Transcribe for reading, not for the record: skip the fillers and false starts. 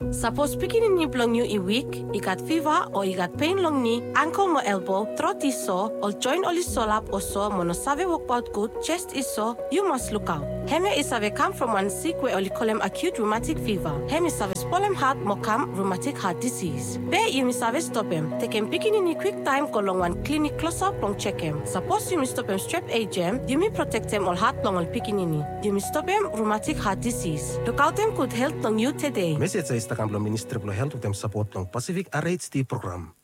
Suppose picking ni blong you I weak, I got fever or I got pain long knee, ankle mo elbow, throat is sore, or joint or solap or so, mono save walk out good, chest is sore, you must look out. Heme is have come from one sick way or call him acute rheumatic fever. Heme is have spolem heart mo come rheumatic heart disease. Be you miss have stop him. Take him picking in quick time go long one clinic close up long check him. Suppose you miss stop him strep agem, you may protect him all heart long all picking in. You miss stop him rheumatic heart disease. Look out him good health long you today. Message sa Instagram lo Ministry of Health uten support ng Pacific RHD program.